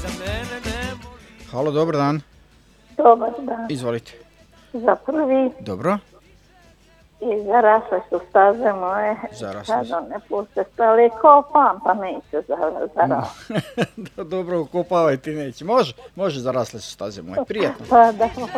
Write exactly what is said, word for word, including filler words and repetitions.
Halo, dobar dan. Dobar dan. Izvolite. Za prvi Dobro. i zarasle su staze moje. Zarasle Sad su. one puste stali kopam, pa neću zarasle. Dobro, ukopavajte, neće. Može, može, zarasle su staze moje. Prijetno. Pa da.